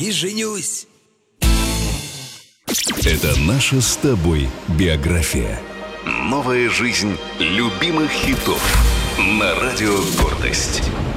и женюсь. Это наша с тобой биография. Новая жизнь любимых хитов на радио «Гордость».